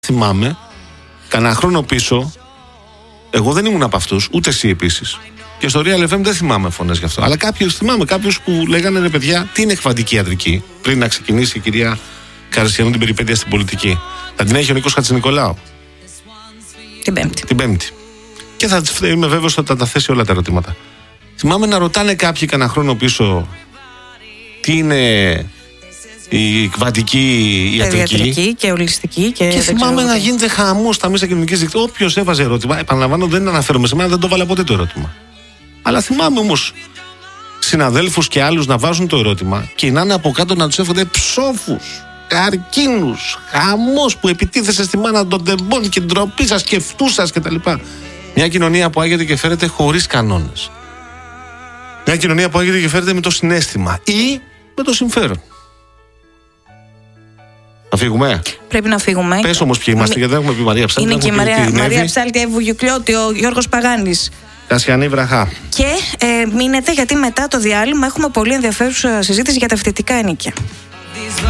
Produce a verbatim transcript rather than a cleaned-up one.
Θυμάμαι, κανένα χρόνο πίσω, εγώ δεν ήμουν από αυτούς, ούτε εσύ επίσης. Και στο Real εφ εμ δεν θυμάμαι φωνές γι' αυτό. Αλλά κάποιους θυμάμαι, κάποιους που λέγανε ρε παιδιά, τι είναι εκβατική ιατρική, πριν να ξεκινήσει η κυρία Καριστιανού την περιπέτεια στην πολιτική. Θα την έχει ο Νίκος Χατζηνικολάου. Την Πέμπτη. Την Πέμπτη. Και θα είμαι βέβαιος ότι θα τα θέσει όλα τα ερωτήματα. Θυμάμαι να ρωτάνε κάποιοι κανένα χρόνο πίσω τι είναι η εκβατική ιατρική. Παιδιατρική και ολιστική. Και, και θυμάμαι να γίνεται χαμός στα μέσα κοινωνικής δικτύωσης. Όποιος έβαζε ερώτημα, επαναλαμβάνω, δεν αναφέρομαι σε μένα, δεν το βάλα ποτέ το ερώτημα. Αλλά θυμάμαι όμως συναδέλφους και άλλους να βάζουν το ερώτημα και να είναι από κάτω να τους εύχονται ψόφους, καρκίνους, χαμός που επιτίθεσε στη μάνα των τεμπών και ντροπή σας και φτού σας κτλ. Μια κοινωνία που άγεται και φέρεται χωρίς κανόνες. Μια κοινωνία που άγεται και φέρεται με το συναίσθημα ή με το συμφέρον. Να φύγουμε. Πρέπει να φύγουμε. Πες όμως ποιοι είμαστε, γιατί δεν έχουμε πει Μαρία Ψάλτη. Είναι και η Μαρία, Μαρία Ψάλτη, Εύου Γιουκλιώτη, ο Γιώργος Παγάνης. Κασιανή Βραχά. Και ε, μείνετε, γιατί μετά το διάλειμμα έχουμε πολύ ενδιαφέρουσα συζήτηση για τα φοιτητικά ενοίκια.